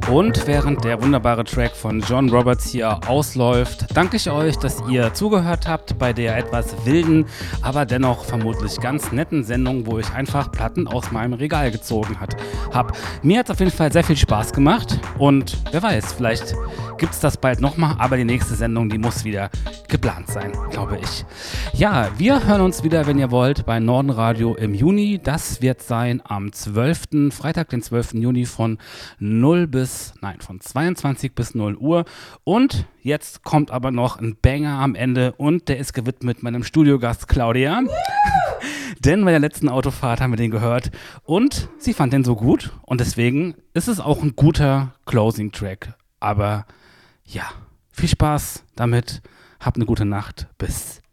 Und während der wunderbare Track von John Roberts hier ausläuft, danke ich euch, dass ihr zugehört habt bei der etwas wilden, aber dennoch vermutlich ganz netten Sendung, wo ich einfach Platten aus meinem Regal gezogen habe. Mir hat es auf jeden Fall sehr viel Spaß gemacht und wer weiß, vielleicht gibt es das bald nochmal, aber die nächste Sendung, die muss wieder geplant sein, glaube ich. Ja, wir hören uns wieder, wenn ihr wollt, bei Nordenradio im Juni. Das wird sein am Freitag, den 12. Juni von 22 bis 0 Uhr. Und jetzt kommt aber noch ein Banger am Ende und der ist gewidmet meinem Studiogast Claudia. Denn bei der letzten Autofahrt haben wir den gehört und sie fand den so gut und deswegen ist es auch ein guter Closing-Track. Aber ja, viel Spaß damit, habt eine gute Nacht, bis